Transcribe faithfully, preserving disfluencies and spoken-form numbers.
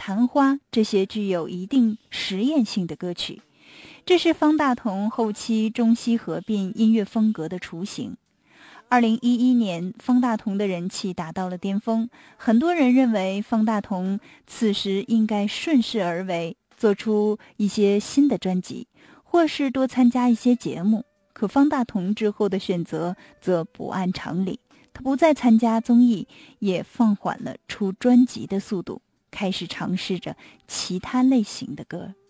昙花这些具有一定实验性的歌曲。这是方大同后期中西合并音乐风格的雏形。二零一一年，方大同的人气达到了巅峰，很多人认为方大同此时应该顺势而为，做出一些新的专辑，或是多参加一些节目。可方大同之后的选择则不按常理，他不再参加综艺，也放缓了出专辑的速度，开始尝试着其他类型的歌。